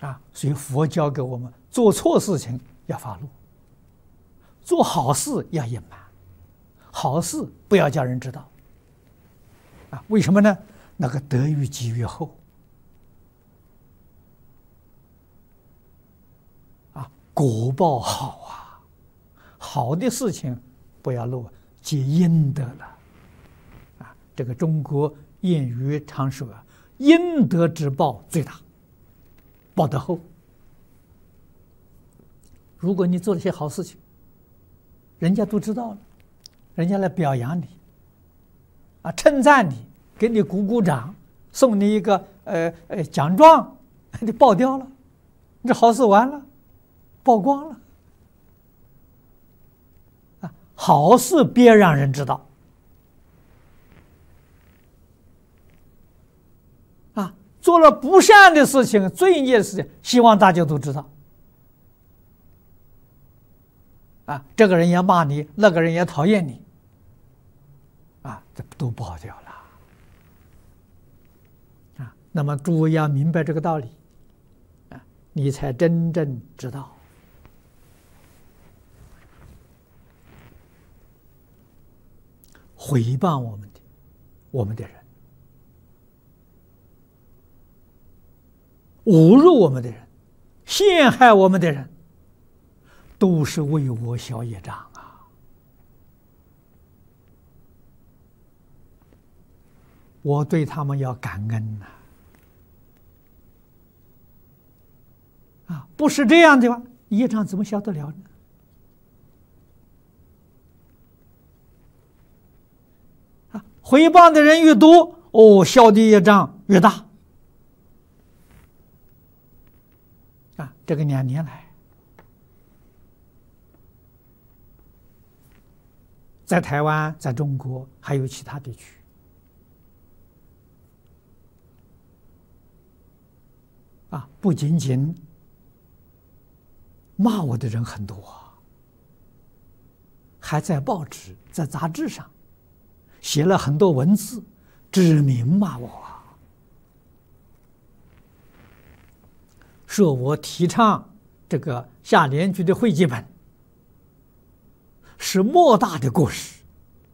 所以佛教给我们做错事情要发怒，做好事要隐瞒，好事不要叫人知道。为什么呢？那个得越积越厚。果报好啊，好的事情不要漏，结阴德了。这个中国谚语常说阴德之报最大，报得厚。如果你做了些好事情，人家都知道了，人家来表扬你，称赞你，给你鼓鼓掌，送你一个奖状，你报掉了，你这好事完了，曝光了。好事别让人知道。做了不善的事情、罪孽的事情，希望大家都知道。这个人也骂你，那个人也讨厌你，这都报掉了。那么诸位要明白这个道理，你才真正知道。诽谤我们的人，侮辱我们的人，陷害我们的人，都是为我消业障啊！我对他们要感恩呐！不是这样的话，业障怎么消得了呢？诽谤的人越多，消的业障越大。这个2年来，在台湾、在中国还有其他地区，不仅仅骂我的人很多，还在报纸、在杂志上写了很多文字，指名骂我。说我提倡这个下联句的汇集本是莫大的过失。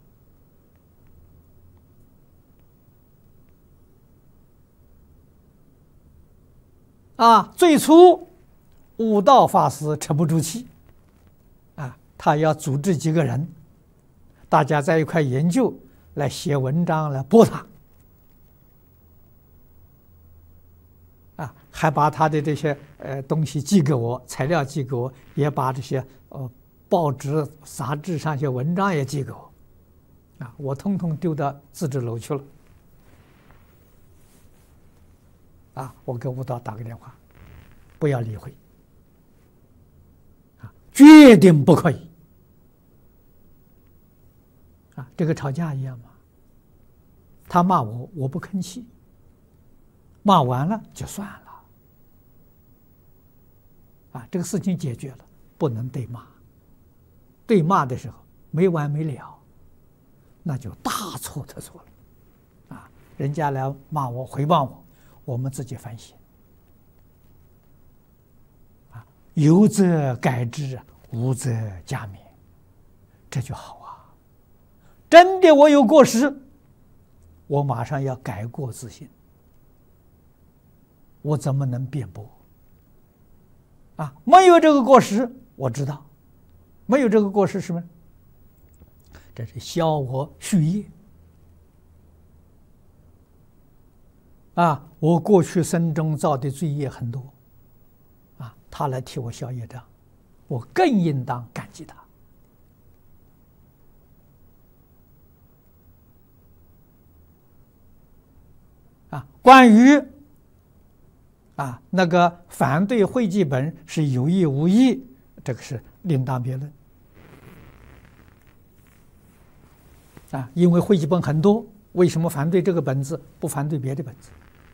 最初悟道法师沉不住气，他要组织几个人，大家在一块研究，来写文章来驳他。还把他的这些东西寄给我，材料寄给我，也把这些报纸、杂志上一些文章也寄给我，我统统丢到自治楼去了。我给悟道打个电话，不要理会，决定不可以。这个吵架一样嘛，他骂我，我不吭气，骂完了就算了。这个事情解决了，不能对骂。对骂的时候没完没了，那就大错特错了。人家来骂我、诽谤我，我们自己反省。有则改之，无则加勉，这就好啊。真的我有过失，我马上要改过自新。我怎么能辩驳？没有这个过失，我知道，没有这个过失是什么？这是消我续业。我过去生中造的罪业很多，他来替我消业障，我更应当感激他。关于那个反对汇集本是有意无意，这个是另当别论。因为汇集本很多，为什么反对这个本子，不反对别的本子？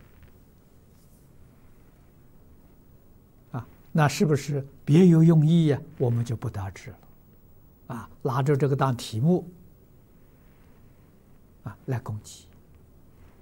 那是不是别有用意呀？我们就不得而知了。拿着这个当题目来攻击。